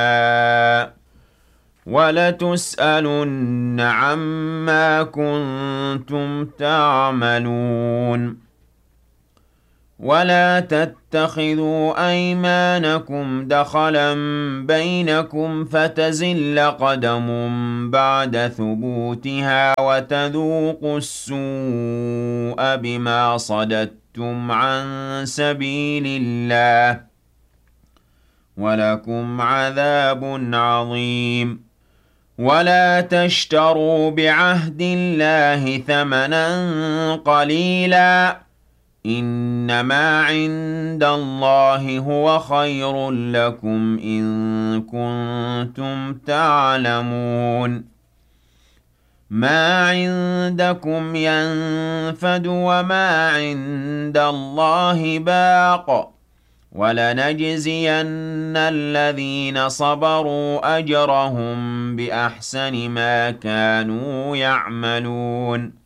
وَلَتُسْأَلُنَّ عَمَّا كُنتُمْ تَعْمَلُونَ وَلَا تَتَّخِذُوا أَيْمَانَكُمْ دَخَلًا بَيْنَكُمْ فَتَزِلَّ قَدَمٌ بَعْدَ ثُبُوتِهَا وَتَذُوقُوا السُّوءَ بِمَا صَدَدتُّمْ عَن سَبِيلِ اللَّهِ وَلَكُمْ عَذَابٌ عَظِيمٌ وَلَا تَشْتَرُوا بِعَهْدِ اللَّهِ ثَمَنًا قَلِيلًا ۚ إِنَّمَا عِندَ اللَّهِ هُوَ خَيْرٌ لَّكُمْ إِن كُنتُمْ تَعْلَمُونَ مَا عِندَكُمْ يَنفَدُ وَمَا عِندَ اللَّهِ بَاقٍ ۗ وَلَنَجْزِيَنَّ الَّذِينَ صَبَرُوا أَجْرَهُم بِأَحْسَنِ مَا كَانُوا يَعْمَلُونَ